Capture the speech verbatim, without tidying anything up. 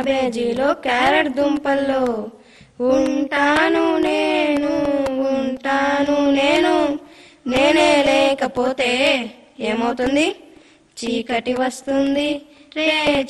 క్యాబేజీలో carrot దుంపల్లో ఉంటాను నేను ఉంటాను నేను నేనే లేకపోతే ఏమవుతుంది చీకటి వస్తుంది రే